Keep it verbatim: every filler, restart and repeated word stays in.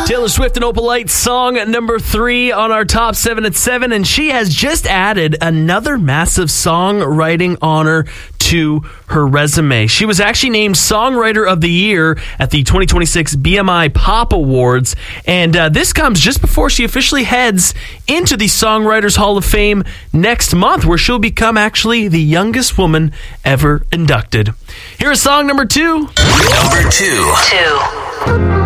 Taylor Swift and Opal Light, song number three on our top seven at seven, and she has just added another massive songwriting honor to her resume. She was actually named Songwriter of the Year at the twenty twenty-six B M I Pop Awards, and uh, this comes just before she officially heads into the Songwriters Hall of Fame next month, where she'll become actually the youngest woman ever inducted. Here's song number two. Number two. Two.